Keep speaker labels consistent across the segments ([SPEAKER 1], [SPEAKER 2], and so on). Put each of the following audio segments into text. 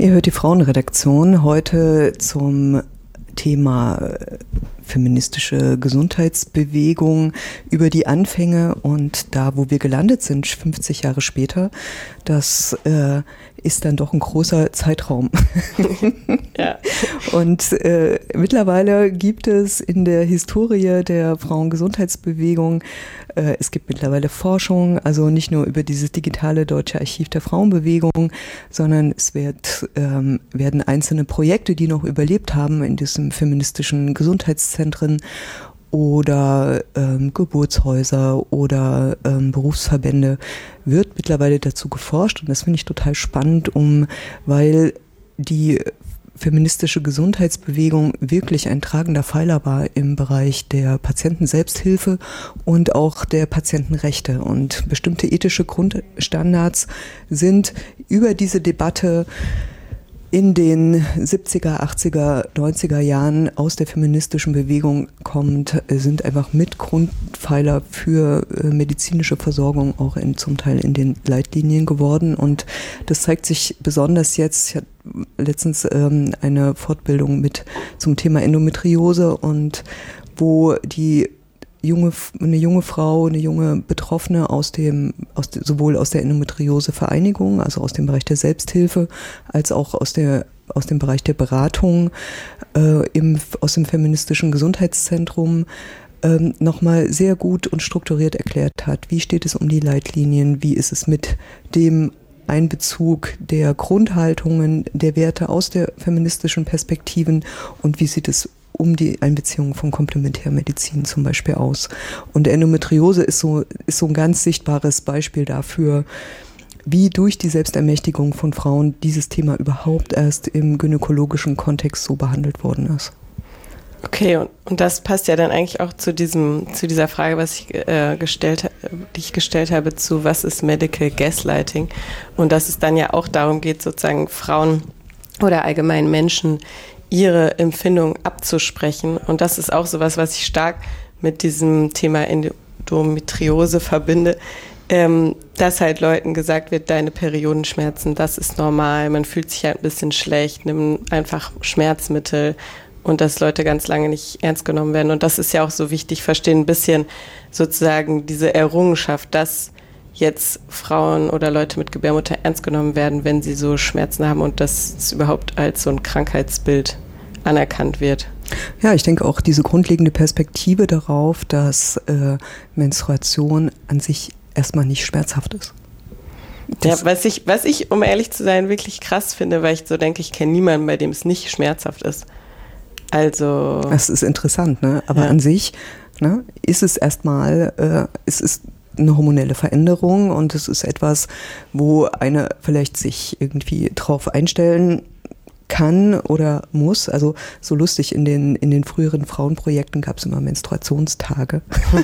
[SPEAKER 1] Ihr hört die Frauenredaktion heute zum Thema feministische Gesundheitsbewegung über die Anfänge und da, wo wir gelandet sind, 50 Jahre später, das ist dann doch ein großer Zeitraum. Ja. Und mittlerweile gibt es in der Historie der Frauengesundheitsbewegung, es gibt mittlerweile Forschung, also nicht nur über dieses digitale Deutsche Archiv der Frauenbewegung, sondern es werden einzelne Projekte, die noch überlebt haben in diesem feministischen Gesundheitszentren oder Geburtshäuser oder Berufsverbände, wird mittlerweile dazu geforscht und das finde ich total spannend, weil die feministische Gesundheitsbewegung wirklich ein tragender Pfeiler war im Bereich der Patientenselbsthilfe und auch der Patientenrechte. Und bestimmte ethische Grundstandards sind über diese Debatte in den 70er, 80er, 90er Jahren aus der feministischen Bewegung kommend, sind einfach mit Grundpfeiler für medizinische Versorgung auch zum Teil in den Leitlinien geworden. Und das zeigt sich besonders jetzt. Ich hatte letztens eine Fortbildung zum Thema Endometriose und wo eine junge Frau, eine junge Betroffene sowohl aus der Endometriose-Vereinigung, also aus dem Bereich der Selbsthilfe, als auch aus dem Bereich der Beratung aus dem feministischen Gesundheitszentrum nochmal sehr gut und strukturiert erklärt hat, wie steht es um die Leitlinien, wie ist es mit dem Einbezug der Grundhaltungen, der Werte aus der feministischen Perspektiven und wie sieht es um die Einbeziehung von Komplementärmedizin zum Beispiel aus. Und Endometriose ist so ein ganz sichtbares Beispiel dafür, wie durch die Selbstermächtigung von Frauen dieses Thema überhaupt erst im gynäkologischen Kontext so behandelt worden ist.
[SPEAKER 2] Okay, und das passt ja dann eigentlich auch zu dieser Frage, die ich gestellt habe, zu was ist Medical Gaslighting? Und dass es dann ja auch darum geht, sozusagen Frauen oder allgemein Menschen ihre Empfindungen abzusprechen. Und das ist auch sowas, was ich stark mit diesem Thema Endometriose verbinde, dass halt Leuten gesagt wird, deine Periodenschmerzen, das ist normal, man fühlt sich halt ein bisschen schlecht, nimm einfach Schmerzmittel. Und dass Leute ganz lange nicht ernst genommen werden. Und das ist ja auch so wichtig, verstehen ein bisschen sozusagen diese Errungenschaft, dass jetzt Frauen oder Leute mit Gebärmutter ernst genommen werden, wenn sie so Schmerzen haben und dass es überhaupt als so ein Krankheitsbild anerkannt wird.
[SPEAKER 1] Ja, ich denke auch diese grundlegende Perspektive darauf, dass Menstruation an sich erstmal nicht schmerzhaft ist.
[SPEAKER 2] Ja, was ich, um ehrlich zu sein, wirklich krass finde, weil ich so denke, ich kenne niemanden, bei dem es nicht schmerzhaft ist. Also.
[SPEAKER 1] Das ist interessant, ne? Aber ja. An sich, ne, ist es erstmal, es ist eine hormonelle Veränderung und es ist etwas, wo eine vielleicht sich irgendwie drauf einstellen kann oder muss. Also so lustig, in den früheren Frauenprojekten gab es immer Menstruationstage.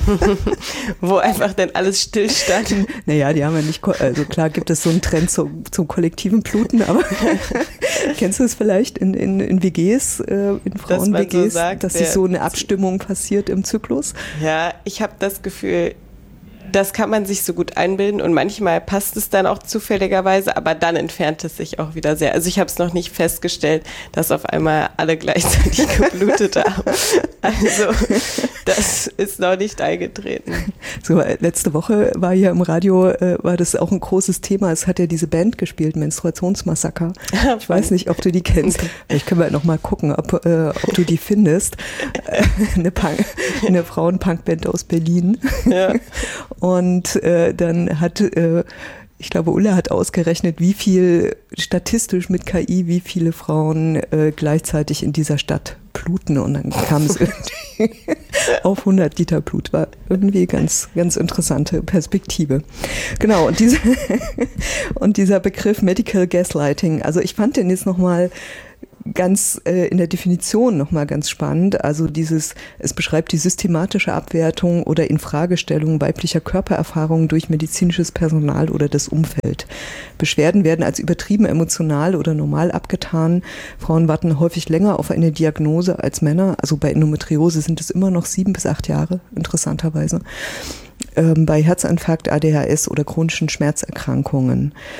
[SPEAKER 2] Wo einfach dann alles stillstand.
[SPEAKER 1] Naja, die haben ja nicht, also klar gibt es so einen Trend zum kollektiven Bluten, aber kennst du es vielleicht in WGs, in Frauen-WGs, so dass sich so eine Abstimmung passiert im Zyklus?
[SPEAKER 2] Ja, ich habe das Gefühl, das kann man sich so gut einbilden und manchmal passt es dann auch zufälligerweise, aber dann entfernt es sich auch wieder sehr. Also ich habe es noch nicht festgestellt, dass auf einmal alle gleichzeitig geblutet haben. Also das ist noch nicht eingetreten.
[SPEAKER 1] So, letzte Woche war hier im Radio, war das auch ein großes Thema. Es hat ja diese Band gespielt, Menstruationsmassaker. Ich weiß nicht, ob du die kennst. Ich kann mal noch mal gucken, ob du die findest. Eine Frauen-Punk-Band aus Berlin. Ja. Und dann ich glaube, Ulla hat ausgerechnet, wie viel statistisch mit KI, wie viele Frauen gleichzeitig in dieser Stadt bluten. Und dann kam es irgendwie auf 100 Liter Blut. War irgendwie ganz, ganz interessante Perspektive. Genau, und dieser Begriff Medical Gaslighting, also ich fand den jetzt nochmal ganz in der Definition nochmal ganz spannend. Also es beschreibt die systematische Abwertung oder Infragestellung weiblicher Körpererfahrungen durch medizinisches Personal oder das Umfeld. Beschwerden werden als übertrieben emotional oder normal abgetan. Frauen warten häufig länger auf eine Diagnose als Männer. Also bei Endometriose sind es immer noch 7 bis 8 Jahre, interessanterweise. Bei Herzinfarkt, ADHS oder chronischen Schmerzerkrankungen.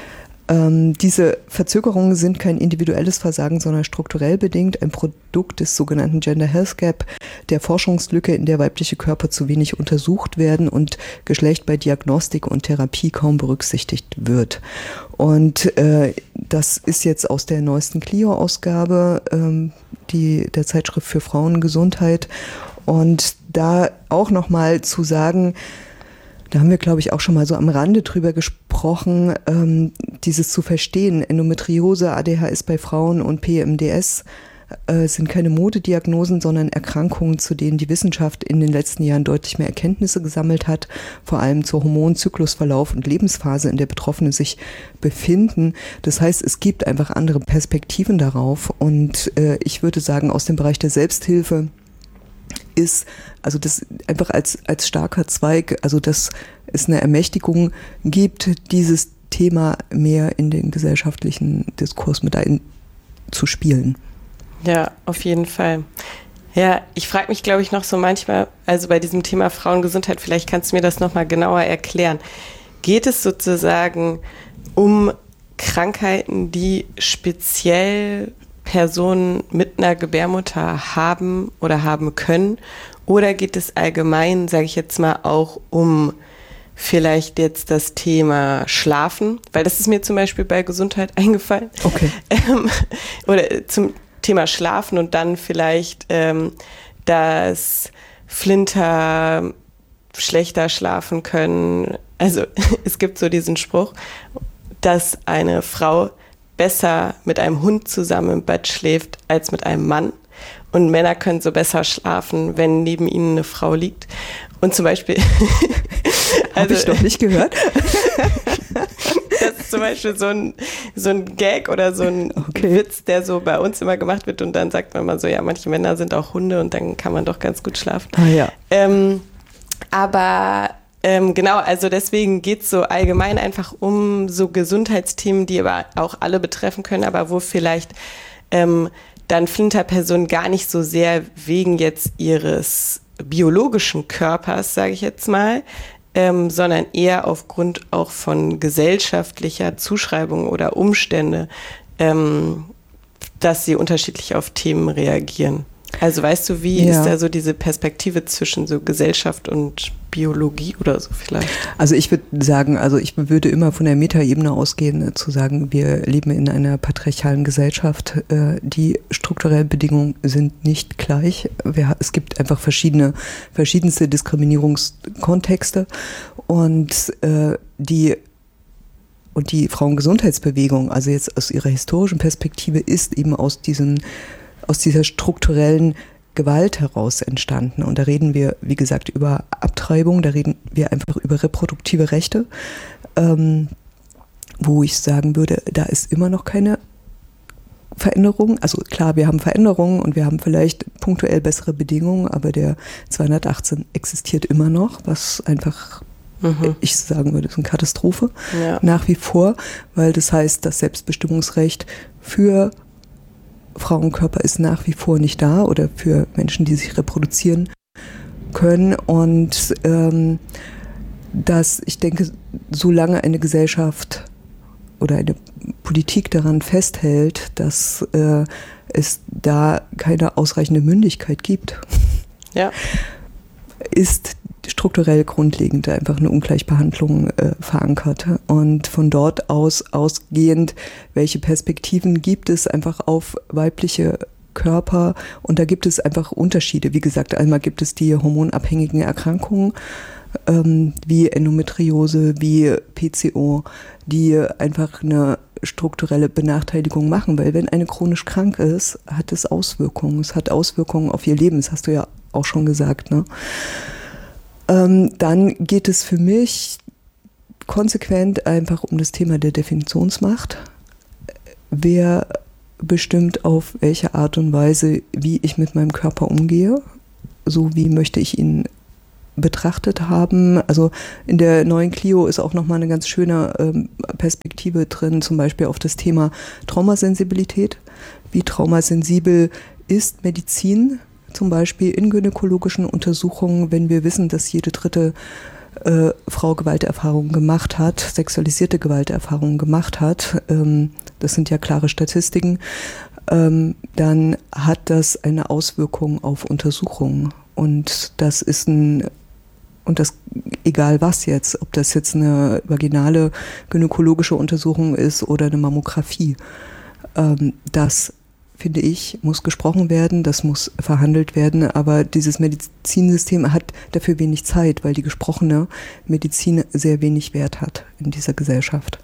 [SPEAKER 1] Diese Verzögerungen sind kein individuelles Versagen, sondern strukturell bedingt, ein Produkt des sogenannten Gender Health Gap, der Forschungslücke, in der weibliche Körper zu wenig untersucht werden und Geschlecht bei Diagnostik und Therapie kaum berücksichtigt wird. Und das ist jetzt aus der neuesten Clio-Ausgabe der Zeitschrift für Frauengesundheit. Und da auch nochmal zu sagen, da haben wir, glaube ich, auch schon mal so am Rande drüber gesprochen, dieses zu verstehen, Endometriose, ADHS bei Frauen und PMDS sind keine Modediagnosen, sondern Erkrankungen, zu denen die Wissenschaft in den letzten Jahren deutlich mehr Erkenntnisse gesammelt hat, vor allem zur Hormonzyklusverlauf und Lebensphase, in der Betroffene sich befinden. Das heißt, es gibt einfach andere Perspektiven darauf und ich würde sagen, aus dem Bereich der Selbsthilfe ist, also das einfach als starker Zweig, also dass es eine Ermächtigung gibt, dieses Thema mehr in den gesellschaftlichen Diskurs mit einzuspielen.
[SPEAKER 2] Ja, auf jeden Fall. Ja, ich frage mich, glaube ich, noch so manchmal, also bei diesem Thema Frauengesundheit, vielleicht kannst du mir das nochmal genauer erklären. Geht es sozusagen um Krankheiten, die speziell Personen mit einer Gebärmutter haben oder haben können? Oder geht es allgemein, sage ich jetzt mal, auch um vielleicht jetzt das Thema Schlafen? Weil das ist mir zum Beispiel bei Gesundheit eingefallen.
[SPEAKER 1] Okay.
[SPEAKER 2] Oder zum Thema Schlafen und dann vielleicht, dass Flinter schlechter schlafen können. Also es gibt so diesen Spruch, dass eine Frau besser mit einem Hund zusammen im Bett schläft als mit einem Mann. Und Männer können so besser schlafen, wenn neben ihnen eine Frau liegt. Und zum Beispiel...
[SPEAKER 1] Habe ich doch nicht gehört.
[SPEAKER 2] Das ist zum Beispiel so ein Gag oder so ein Witz, der so bei uns immer gemacht wird. Und dann sagt man mal so, ja, manche Männer sind auch Hunde und dann kann man doch ganz gut schlafen.
[SPEAKER 1] Ah ja.
[SPEAKER 2] Genau, also deswegen geht es so allgemein einfach um so Gesundheitsthemen, die aber auch alle betreffen können, aber wo vielleicht dann Flinterpersonen gar nicht so sehr wegen jetzt ihres biologischen Körpers, sage ich jetzt mal, sondern eher aufgrund auch von gesellschaftlicher Zuschreibung oder Umstände, dass sie unterschiedlich auf Themen reagieren. Also weißt du, wie ist da so diese Perspektive zwischen so Gesellschaft und Biologie oder so vielleicht?
[SPEAKER 1] Also ich würde sagen, ich würde immer von der Metaebene ausgehen, zu sagen, wir leben in einer patriarchalen Gesellschaft, die strukturellen Bedingungen sind nicht gleich. Es gibt einfach verschiedenste Diskriminierungskontexte und die Frauengesundheitsbewegung, also jetzt aus ihrer historischen Perspektive, ist eben aus dieser strukturellen Gewalt heraus entstanden. Und da reden wir, wie gesagt, über Abtreibung, da reden wir einfach über reproduktive Rechte, wo ich sagen würde, da ist immer noch keine Veränderung. Also klar, wir haben Veränderungen und wir haben vielleicht punktuell bessere Bedingungen, aber der 218 existiert immer noch, was einfach, ich sagen würde, ist eine Katastrophe nach wie vor, weil das heißt, das Selbstbestimmungsrecht für Frauenkörper ist nach wie vor nicht da oder für Menschen, die sich reproduzieren können. Und ich denke, solange eine Gesellschaft oder eine Politik daran festhält, dass es da keine ausreichende Mündigkeit gibt, ist strukturell grundlegend einfach eine Ungleichbehandlung verankert. Und von dort ausgehend, welche Perspektiven gibt es einfach auf weibliche Körper? Und da gibt es einfach Unterschiede. Wie gesagt, einmal gibt es die hormonabhängigen Erkrankungen, wie Endometriose, wie PCO, die einfach eine strukturelle Benachteiligung machen. Weil wenn eine chronisch krank ist, hat es Auswirkungen. Es hat Auswirkungen auf ihr Leben. Das hast du ja auch schon gesagt, ne? Dann geht es für mich konsequent einfach um das Thema der Definitionsmacht. Wer bestimmt, auf welche Art und Weise, wie ich mit meinem Körper umgehe, so wie möchte ich ihn betrachtet haben. Also in der neuen Clio ist auch nochmal eine ganz schöne Perspektive drin, zum Beispiel auf das Thema Traumasensibilität. Wie traumasensibel ist Medizin? Zum Beispiel in gynäkologischen Untersuchungen, wenn wir wissen, dass jede dritte Frau Gewalterfahrungen gemacht hat, sexualisierte Gewalterfahrungen gemacht hat, das sind ja klare Statistiken, dann hat das eine Auswirkung auf Untersuchungen. Und das ist egal was jetzt, ob das jetzt eine vaginale gynäkologische Untersuchung ist oder eine Mammographie. Das, finde ich, muss gesprochen werden, das muss verhandelt werden, aber dieses Medizinsystem hat dafür wenig Zeit, weil die gesprochene Medizin sehr wenig Wert hat in dieser Gesellschaft.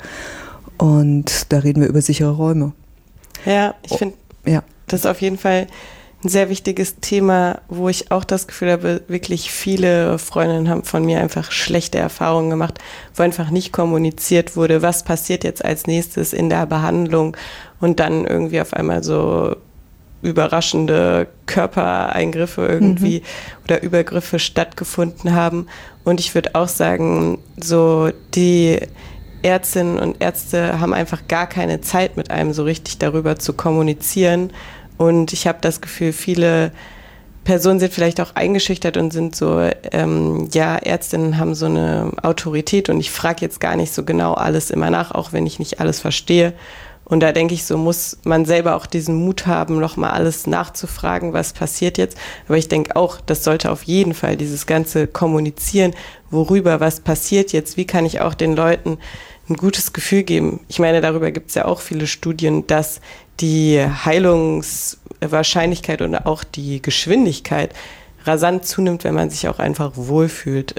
[SPEAKER 1] Und da reden wir über sichere Räume.
[SPEAKER 2] Ja, ich finde, das ist auf jeden Fall ein sehr wichtiges Thema, wo ich auch das Gefühl habe, wirklich viele Freundinnen haben von mir einfach schlechte Erfahrungen gemacht, wo einfach nicht kommuniziert wurde, was passiert jetzt als nächstes in der Behandlung und dann irgendwie auf einmal so überraschende Körpereingriffe irgendwie oder Übergriffe stattgefunden haben. Und ich würde auch sagen, so die Ärztinnen und Ärzte haben einfach gar keine Zeit, mit einem so richtig darüber zu kommunizieren. Und ich habe das Gefühl, viele Personen sind vielleicht auch eingeschüchtert und sind so, Ärztinnen haben so eine Autorität und ich frage jetzt gar nicht so genau alles immer nach, auch wenn ich nicht alles verstehe. Und da denke ich, so muss man selber auch diesen Mut haben, nochmal alles nachzufragen, was passiert jetzt. Aber ich denke auch, das sollte auf jeden Fall dieses ganze Kommunizieren, worüber, was passiert jetzt, wie kann ich auch den Leuten ein gutes Gefühl geben. Ich meine, darüber gibt es ja auch viele Studien, dass die Heilungswahrscheinlichkeit und auch die Geschwindigkeit rasant zunimmt, wenn man sich auch einfach wohlfühlt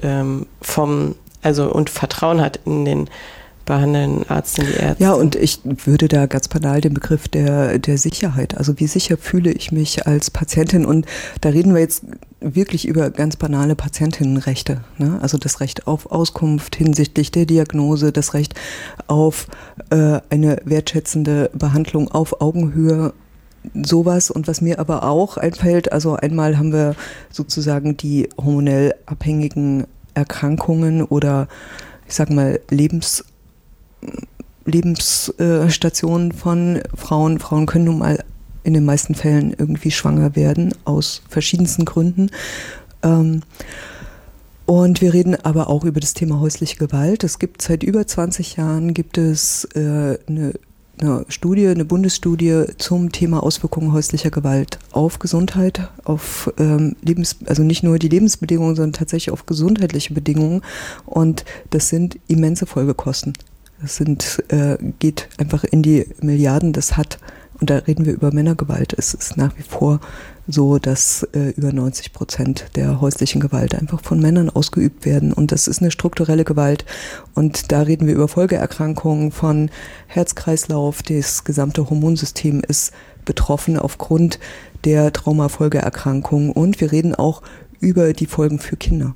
[SPEAKER 2] und Vertrauen hat in den behandelnden Arzt, in die Ärzte.
[SPEAKER 1] Ja, und ich würde da ganz banal den Begriff der Sicherheit, also wie sicher fühle ich mich als Patientin, und da reden wir jetzt wirklich über ganz banale Patientinnenrechte, ne? Also das Recht auf Auskunft hinsichtlich der Diagnose, das Recht auf eine wertschätzende Behandlung auf Augenhöhe, sowas. Und was mir aber auch einfällt, also einmal haben wir sozusagen die hormonell abhängigen Erkrankungen oder ich sag mal Lebensstationen von Frauen. Frauen können nun mal in den meisten Fällen irgendwie schwanger werden, aus verschiedensten Gründen. Und wir reden aber auch über das Thema häusliche Gewalt. Es gibt seit über 20 Jahren eine Bundesstudie zum Thema Auswirkungen häuslicher Gewalt auf Gesundheit, auf also nicht nur die Lebensbedingungen, sondern tatsächlich auf gesundheitliche Bedingungen. Und das sind immense Folgekosten. Das geht einfach in die Milliarden. Und da reden wir über Männergewalt. Es ist nach wie vor so, dass über 90% der häuslichen Gewalt einfach von Männern ausgeübt werden. Und das ist eine strukturelle Gewalt. Und da reden wir über Folgeerkrankungen von Herz-Kreislauf. Das gesamte Hormonsystem ist betroffen aufgrund der Traumafolgeerkrankungen. Und wir reden auch über die Folgen für Kinder.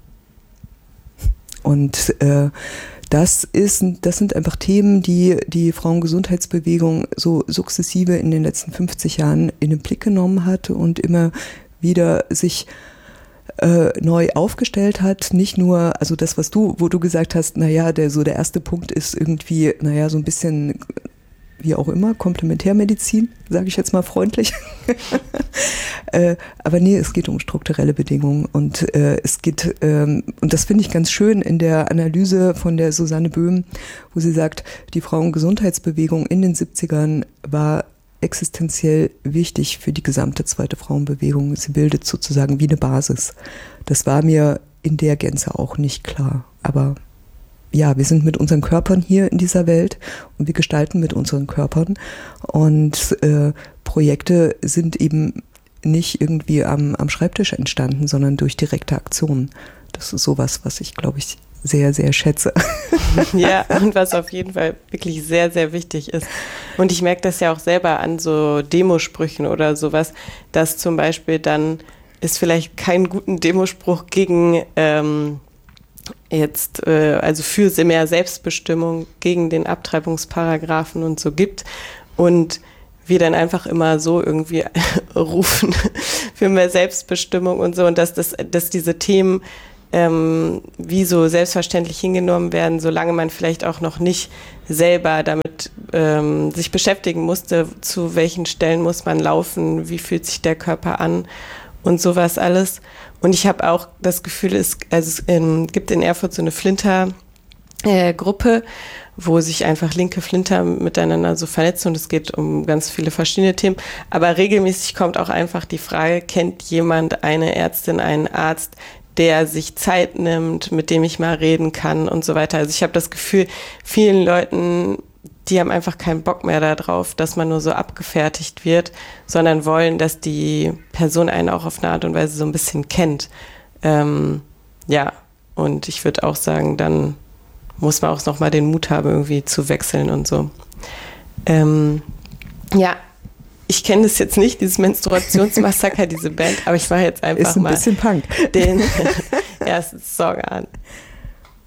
[SPEAKER 1] Und das sind einfach Themen, die Frauengesundheitsbewegung so sukzessive in den letzten 50 Jahren in den Blick genommen hat und immer wieder sich neu aufgestellt hat. Nicht nur, also das, wo du gesagt hast, der erste Punkt ist irgendwie, so ein bisschen, wie auch immer, Komplementärmedizin, sage ich jetzt mal freundlich. Aber nee, es geht um strukturelle Bedingungen und und das finde ich ganz schön in der Analyse von der Susanne Böhm, wo sie sagt, die Frauengesundheitsbewegung in den 70ern war existenziell wichtig für die gesamte zweite Frauenbewegung. Sie bildet sozusagen wie eine Basis. Das war mir in der Gänze auch nicht klar, aber ja, wir sind mit unseren Körpern hier in dieser Welt und wir gestalten mit unseren Körpern und Projekte sind eben nicht irgendwie am Schreibtisch entstanden, sondern durch direkte Aktionen. Das ist sowas, was ich, glaube ich, sehr, sehr schätze.
[SPEAKER 2] Ja, und was auf jeden Fall wirklich sehr, sehr wichtig ist. Und ich merke das ja auch selber an so Demosprüchen oder sowas, dass zum Beispiel dann es vielleicht keinen guten Demospruch gegen also für mehr Selbstbestimmung, gegen den Abtreibungsparagraphen und so gibt und wir dann einfach immer so irgendwie rufen für mehr Selbstbestimmung und so und dass diese Themen wie so selbstverständlich hingenommen werden, solange man vielleicht auch noch nicht selber damit sich beschäftigen musste, zu welchen Stellen muss man laufen, wie fühlt sich der Körper an und sowas alles. Und ich habe auch das Gefühl, es gibt in Erfurt so eine Flinter-Gruppe, wo sich einfach linke Flinter miteinander so vernetzen und es geht um ganz viele verschiedene Themen. Aber regelmäßig kommt auch einfach die Frage, kennt jemand eine Ärztin, einen Arzt, der sich Zeit nimmt, mit dem ich mal reden kann und so weiter. Also ich habe das Gefühl, vielen Leuten, die haben einfach keinen Bock mehr darauf, dass man nur so abgefertigt wird, sondern wollen, dass die Person einen auch auf eine Art und Weise so ein bisschen kennt. Ja, und ich würde auch sagen, dann muss man auch nochmal den Mut haben, irgendwie zu wechseln und so. Ja, ich kenne das jetzt nicht, dieses Menstruationsmassaker, diese Band, aber ich mache jetzt einfach mal
[SPEAKER 1] bisschen Punk.
[SPEAKER 2] Den ersten Song an.